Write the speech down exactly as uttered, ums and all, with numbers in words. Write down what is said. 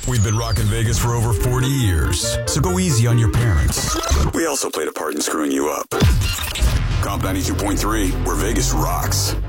We've been rocking Vegas for over forty years, so go easy on your parents. We also played a part in screwing you up. Comp ninety-two point three, where Vegas rocks.